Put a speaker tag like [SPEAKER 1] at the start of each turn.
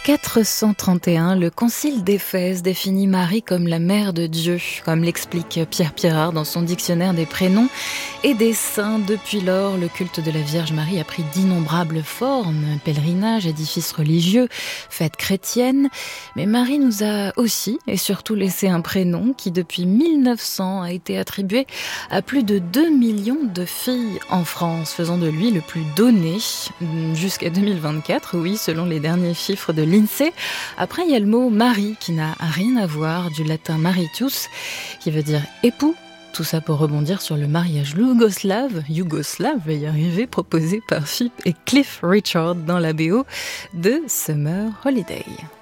[SPEAKER 1] 431, le concile d'Éphèse définit Marie comme la mère de Dieu, comme l'explique Pierre Pirard dans son dictionnaire des prénoms et des saints. Depuis lors, le culte de la Vierge Marie a pris d'innombrables formes, pèlerinage, édifices religieux, fêtes chrétiennes. Mais Marie nous a aussi et surtout laissé un prénom qui, depuis 1900, a été attribué à plus de 2 millions de filles en France, faisant de lui le plus donné jusqu'à 2024, oui, selon les derniers chiffres de l'INSEE. Après, il y a le mot Marie qui n'a rien à voir, du latin maritius, qui veut dire époux. Tout ça pour rebondir sur le mariage yougoslave, va y arriver, proposé par Phipp et Cliff Richard dans la BO de Summer Holiday.